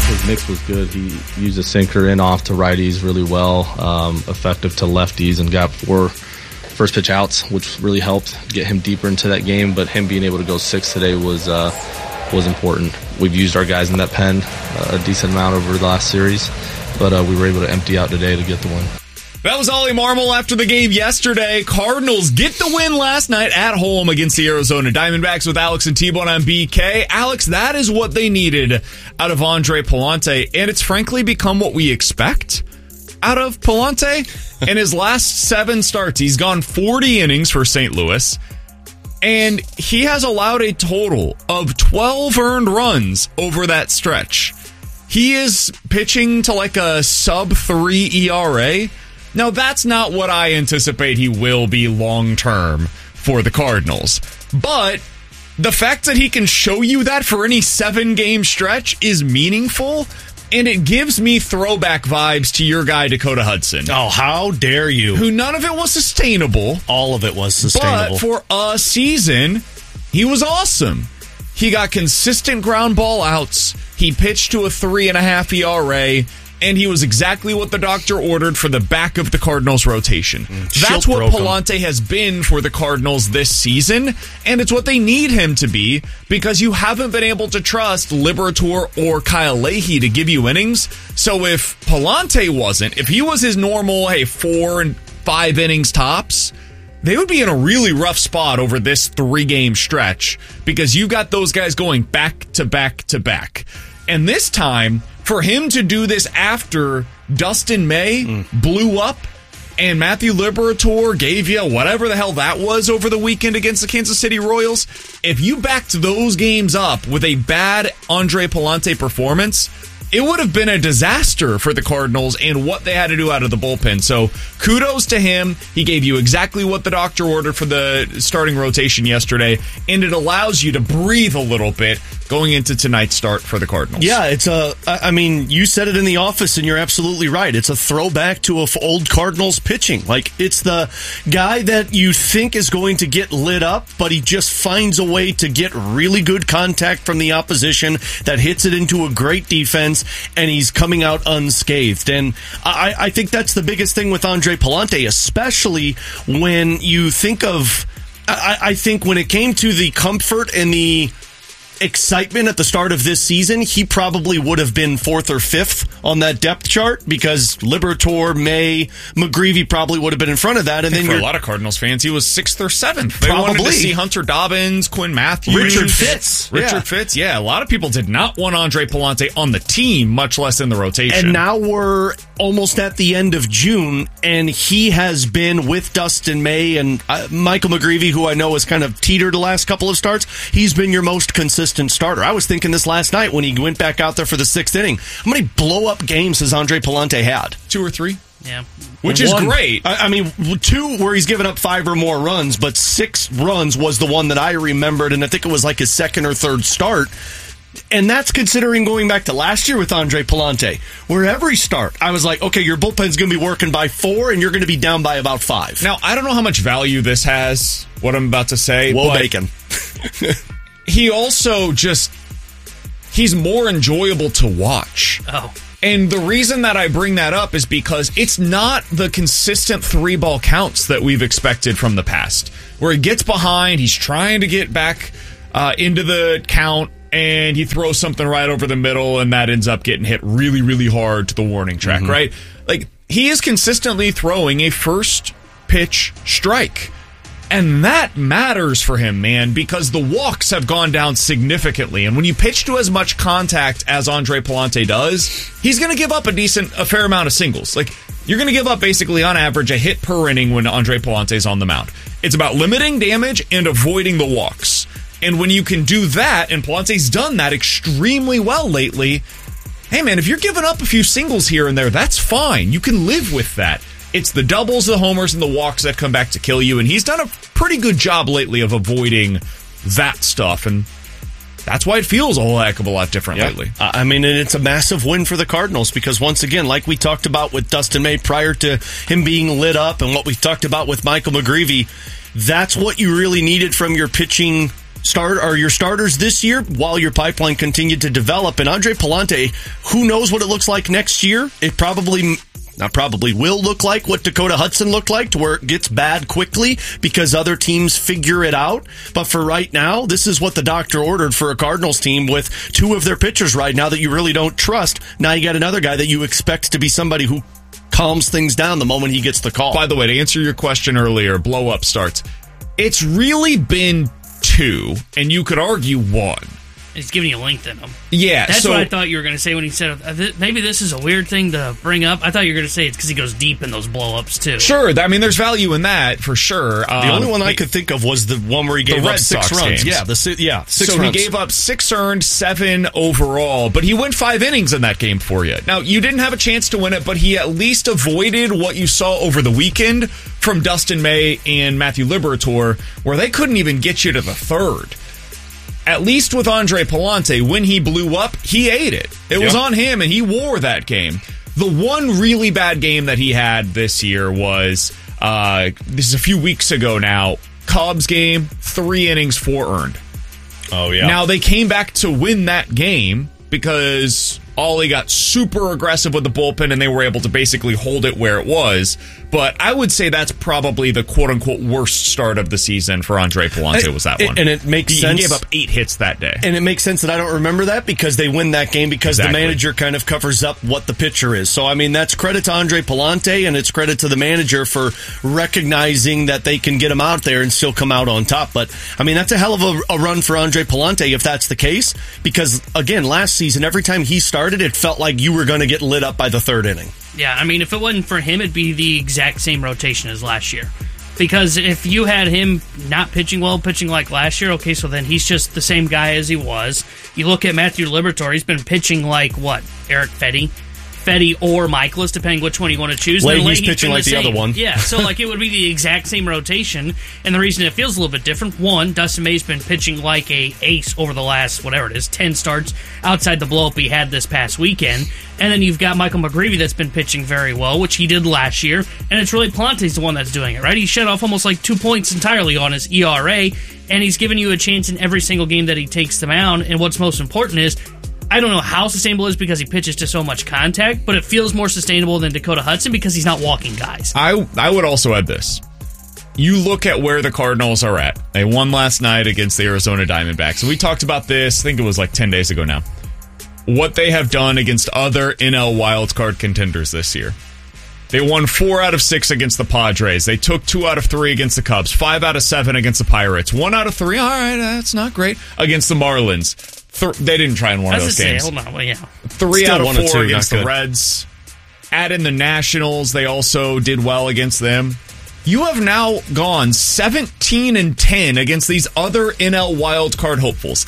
His mix was good. He used a sinker in off to righties really well, effective to lefties, and got 4 first pitch outs, which really helped get him deeper into that game. But him being able to go 6 today was important. We've used our guys in that pen a decent amount over the last series, but we were able to empty out today to get the win. That was Ollie Marmol after the game yesterday. Cardinals get the win last night at home against the Arizona Diamondbacks with Alex and T-Bone on BK. Alex, that is what they needed out of Andre Pallante, and it's frankly become what we expect out of Pallante. In his last 7 starts, he's gone 40 innings for St. Louis, and he has allowed a total of 12 earned runs over that stretch. He is pitching to like a sub-3 ERA. Now, that's not what I anticipate he will be long-term for the Cardinals. But the fact that he can show you that for any 7-game stretch is meaningful, and it gives me throwback vibes to your guy, Dakota Hudson. Oh, how dare you. Who none of it was sustainable. All of it was sustainable. But for a season, he was awesome. He got consistent ground ball outs. He pitched to a 3.5 ERA. And he was exactly what the doctor ordered for the back of the Cardinals rotation. That's what Pallante has been for the Cardinals this season, and it's what they need him to be because you haven't been able to trust Liberatore or Kyle Leahy to give you innings. So if Pallante wasn't, if he was his normal, 4 and 5 innings tops, they would be in a really rough spot over this 3-game stretch because you got those guys going back to back to back. And this time, for him to do this after Dustin May blew up and Matthew Liberatore gave you whatever the hell that was over the weekend against the Kansas City Royals, if you backed those games up with a bad Andre Pallante performance, it would have been a disaster for the Cardinals and what they had to do out of the bullpen. So kudos to him. He gave you exactly what the doctor ordered for the starting rotation yesterday, and it allows you to breathe a little bit going into tonight's start for the Cardinals. Yeah, you said it in the office, and you're absolutely right. It's a throwback to old Cardinals pitching. Like, it's the guy that you think is going to get lit up, but he just finds a way to get really good contact from the opposition that hits it into a great defense, and he's coming out unscathed. And I think that's the biggest thing with Andre Pallante, especially when you think of, I think when it came to the comfort and the excitement at the start of this season, he probably would have been 4th or 5th on that depth chart because Liberatore, May, McGreevy probably would have been in front of that. And then for a lot of Cardinals fans, he was 6th or 7th. They probably wanted to see Hunter Dobbins, Quinn Matthews, Richard Fitz. Yeah, a lot of people did not want Andre Pallante on the team, much less in the rotation. And now we're almost at the end of June, and he has been with Dustin May and Michael McGreevy, who I know has kind of teetered the last couple of starts. He's been your most consistent starter. I was thinking this last night when he went back out there for the 6th inning. How many blow-up games has Andre Pallante had? 2 or 3. Yeah. Which is great. I mean, 2 where he's given up 5 or more runs, but 6 runs was the one that I remembered, and I think it was like his 2nd or 3rd start. And that's considering going back to last year with Andre Pallante, where every start, I was like, okay, your bullpen's going to be working by 4, and you're going to be down by about 5. Now, I don't know how much value this has, what I'm about to say. Whoa, bacon. He also he's more enjoyable to watch. Oh. And the reason that I bring that up is because it's not the consistent 3-ball counts that we've expected from the past, where he gets behind, he's trying to get back into the count, and he throws something right over the middle, and that ends up getting hit really, really hard to the warning track, right? Like, he is consistently throwing a first pitch strike. And that matters for him, man, because the walks have gone down significantly. And when you pitch to as much contact as Andre Pallante does, he's going to give up a fair amount of singles. Like, you're going to give up basically on average a hit per inning when Andre Pallante's on the mound. It's about limiting damage and avoiding the walks. And when you can do that, and Pallante's done that extremely well lately, hey, man, if you're giving up a few singles here and there, that's fine. You can live with that. It's the doubles, the homers, and the walks that come back to kill you, and he's done a pretty good job lately of avoiding that stuff, and that's why it feels a whole heck of a lot different lately. I mean, and it's a massive win for the Cardinals because, once again, like we talked about with Dustin May prior to him being lit up and what we talked about with Michael McGreevy, that's what you really needed from your pitching your starters this year while your pipeline continued to develop. And Andre Pallante, who knows what it looks like next year? It will look like what Dakota Hudson looked like, to where it gets bad quickly because other teams figure it out. But for right now, this is what the doctor ordered for a Cardinals team with two of their pitchers right now that you really don't trust. Now you got another guy that you expect to be somebody who calms things down the moment he gets the call. By the way, to answer your question earlier, blow-up starts. It's really been 2, and you could argue 1. He's giving you length in them. Yeah. That's what I thought you were going to say when he said, maybe this is a weird thing to bring up. I thought you were going to say it's because he goes deep in those blow-ups, too. Sure. I mean, there's value in that, for sure. The only one I could think of was the one where he gave up 6 runs. Games. 6 runs. He gave up 6 earned, 7 overall, but he went 5 innings in that game for you. Now, you didn't have a chance to win it, but he at least avoided what you saw over the weekend from Dustin May and Matthew Liberatore, where they couldn't even get you to the 3rd. At least with Andre Pallante, when he blew up, he ate it. It was on him, and he wore that game. The one really bad game that he had this year was, this is a few weeks ago now, Cubs game, 3 innings, 4 earned. Oh, yeah. Now, they came back to win that game because Ollie got super aggressive with the bullpen, and they were able to basically hold it where it was. But I would say that's probably the quote-unquote worst start of the season for Andre Pallante was that one. And it makes sense. He gave up 8 hits that day. And it makes sense that I don't remember that because they win that game because the manager kind of covers up what the pitcher is. So, I mean, that's credit to Andre Pallante, and it's credit to the manager for recognizing that they can get him out there and still come out on top. But, I mean, that's a hell of a run for Andre Pallante if that's the case because, again, last season, every time he started, it felt like you were going to get lit up by the 3rd inning. Yeah, I mean, if it wasn't for him, it'd be the exact same rotation as last year. Because if you had him not pitching well, pitching like last year, okay, so then he's just the same guy as he was. You look at Matthew Liberatore, he's been pitching like, Eric Fetty or Michaelis, depending which one you want to choose. Leahy's pitching like the other one. Yeah, so like it would be the exact same rotation. And the reason it feels a little bit different, one, Dustin May's been pitching like a ace over the last, 10 starts outside the blow-up he had this past weekend. And then you've got Michael McGreevy that's been pitching very well, which he did last year. And it's really Pallante's the one that's doing it, right? He shut off almost like 2 points entirely on his ERA, and he's giving you a chance in every single game that he takes the mound. And what's most important is, I don't know how sustainable it is because he pitches to so much contact, but it feels more sustainable than Dakota Hudson because he's not walking guys. I would also add this. You look at where the Cardinals are at. They won last night against the Arizona Diamondbacks. We talked about this, I think it was like 10 days ago now. What they have done against other NL wildcard contenders this year. They won 4 out of 6 against the Padres. They took 2 out of 3 against the Cubs, 5 out of 7 against the Pirates, 1 out of 3, all right, that's not great, against the Marlins. They didn't try in one of those games. Hold on, 3 out of 4 against the Reds. Add in the Nationals, they also did well against them. You have now gone 17-10 against these other NL wildcard hopefuls.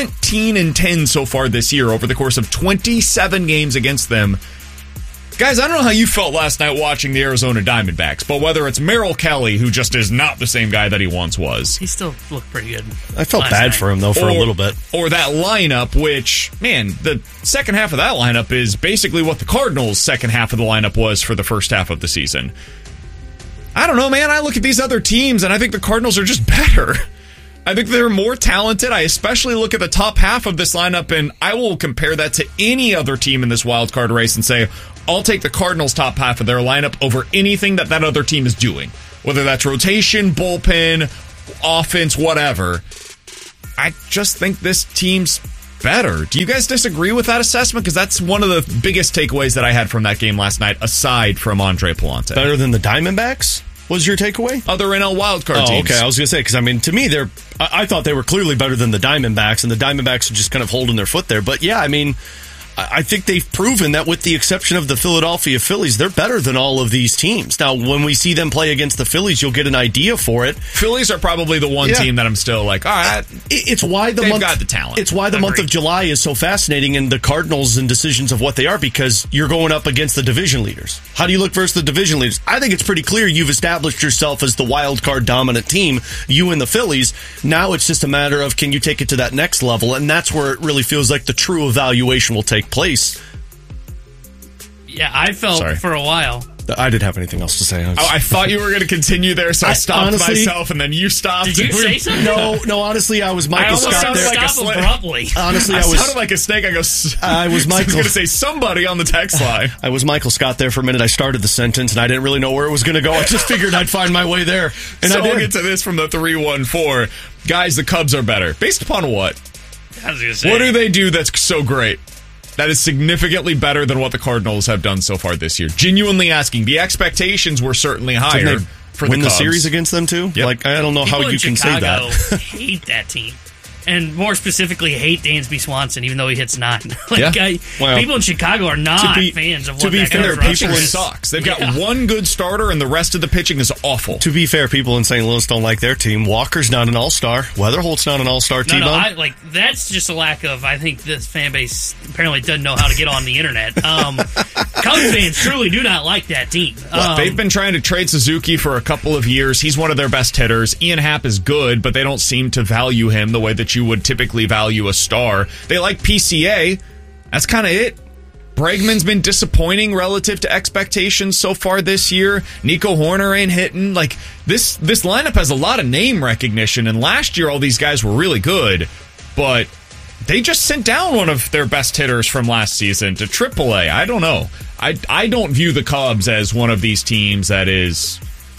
17-10 so far this year over the course of 27 games against them. Guys, I don't know how you felt last night watching the Arizona Diamondbacks, but whether it's Merrill Kelly, who just is not the same guy that he once was. He still looked pretty good. I felt bad for him, though, for a little bit. Or that lineup, which, man, the second half of that lineup is basically what the Cardinals' second half of the lineup was for the first half of the season. I don't know, man. I look at these other teams, and I think the Cardinals are just better. I think they're more talented. I especially look at the top half of this lineup, and I will compare that to any other team in this wild card race and say, I'll take the Cardinals' top half of their lineup over anything that other team is doing. Whether that's rotation, bullpen, offense, whatever. I just think this team's better. Do you guys disagree with that assessment? Because that's one of the biggest takeaways that I had from that game last night, aside from Andre Pallante. Better than the Diamondbacks? Was your takeaway? Other NL wildcard teams. Okay. I was going to say, because, I mean, to me, I thought they were clearly better than the Diamondbacks, and the Diamondbacks are just kind of holding their foot there. But, yeah, I mean, I think they've proven that with the exception of the Philadelphia Phillies, they're better than all of these teams. Now, when we see them play against the Phillies, you'll get an idea for it. Phillies are probably the one team that I'm still like, all right, it's why they've got the talent. It's why the month of July is so fascinating in the Cardinals and decisions of what they are, because you're going up against the division leaders. How do you look versus the division leaders? I think it's pretty clear you've established yourself as the wild card dominant team, you and the Phillies. Now it's just a matter of, can you take it to that next level? And that's where it really feels like the true evaluation will take place. Yeah, I felt for a while I didn't have anything else to say. I thought you were going to continue there, so I stopped myself, and then you stopped. Did you say something? No. Honestly, I was Michael Scott there. Abruptly. Honestly, I sounded like a snake. I was going to say somebody on the text line. I was Michael Scott there for a minute. I started the sentence, and I didn't really know where it was going to go. I just figured I'd find my way there, and so I did. I'll get to this from the 314. Guys, the Cubs are better. Based upon what? I was gonna say. What do they do that's so great? That is significantly better than what the Cardinals have done so far this year. Genuinely asking. The expectations were certainly higher for the Cubs. Win the series against them, too? Yep. Like, I don't know how you can say that. People in Chicago hate that team. And more specifically, hate Dansby Swanson, even though he hits 9. People in Chicago are not fans of what that fair, guy's pitching sucks. They've got one good starter, and the rest of the pitching is awful. To be fair, people in St. Louis don't like their team. Walker's not an all-star. Weatherholt's not an all-star. No, that's just a lack of. I think this fan base apparently doesn't know how to get on the internet. Cubs fans truly do not like that team. They've been trying to trade Suzuki for a couple of years. He's one of their best hitters. Ian Happ is good, but they don't seem to value him the way that you would typically value a star. They like PCA. That's kind of it. Bregman's been disappointing relative to expectations so far this year. Nico Horner ain't hitting. Like, this lineup has a lot of name recognition, and last year all these guys were really good, but they just sent down one of their best hitters from last season to AAA. I don't know. I don't view the Cubs as one of these teams that is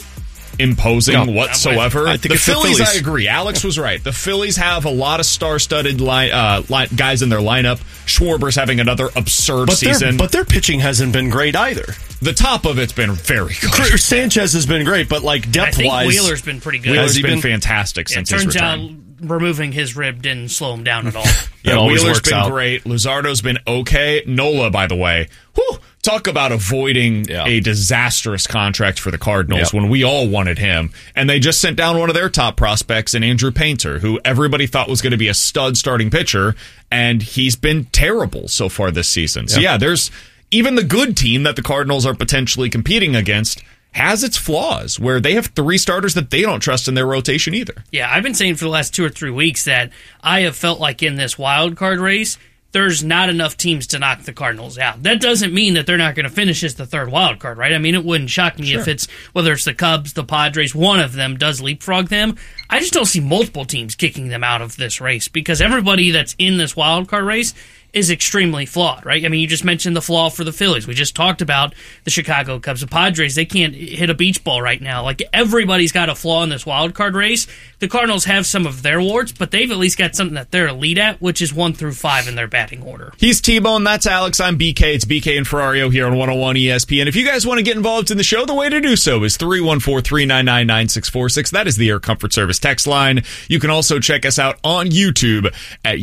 imposing whatsoever. I think the Phillies, I agree. Alex was right. The Phillies have a lot of star-studded guys in their lineup. Schwarber's having another absurd season. But their pitching hasn't been great either. The top of it's been very good. Sanchez has been great, but like depth-wise, I think Wheeler's been pretty good. Wheeler's been fantastic since his return. Turns out removing his rib didn't slow him down at all. Wheeler's been great. Luzardo's been okay. Nola, by the way, talk about avoiding a disastrous contract for the Cardinals when we all wanted him. And they just sent down one of their top prospects in Andrew Painter, who everybody thought was going to be a stud starting pitcher, and he's been terrible so far this season. So there's even the good team that the Cardinals are potentially competing against has its flaws, where they have 3 starters that they don't trust in their rotation either. Yeah, I've been saying for the last 2 or 3 weeks that I have felt like in this wild card race, there's not enough teams to knock the Cardinals out. That doesn't mean that they're not going to finish as the 3rd wild card, right? I mean, it wouldn't shock me if it's, whether it's the Cubs, the Padres, one of them does leapfrog them. I just don't see multiple teams kicking them out of this race, because everybody that's in this wild card race is extremely flawed, right? I mean, you just mentioned the flaw for the Phillies. We just talked about the Chicago Cubs. The Padres, they can't hit a beach ball right now. Like, everybody's got a flaw in this wild card race. The Cardinals have some of their warts, but they've at least got something that they're elite at, which is 1 through 5 in their batting order. He's T-Bone, that's Alex, I'm BK. It's BK and Ferrario here on 101 ESPN. If you guys want to get involved in the show, the way to do so is 314-399-9646. That is the Air Comfort Service text line. You can also check us out on YouTube at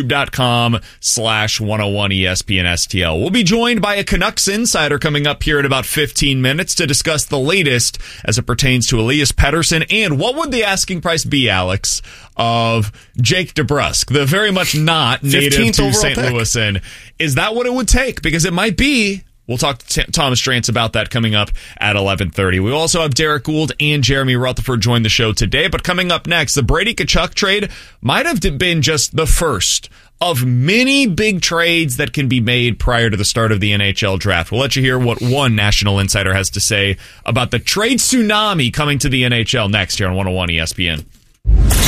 youtube.com/101 ESPN STL. We'll be joined by a Canucks insider coming up here in about 15 minutes to discuss the latest as it pertains to Elias Pettersson and what would the asking price be, Alex, of Jake DeBrusk, the very much not native to St. Louisan. Is that what it would take? Because it might be. We'll talk to Thomas Strantz about that coming up at 11:30. We also have Derek Gould and Jeremy Rutherford join the show today. But coming up next, the Brady Tkachuk trade might have been just the first of many big trades that can be made prior to the start of the NHL draft. We'll let you hear what one national insider has to say about the trade tsunami coming to the NHL next here on 101 ESPN.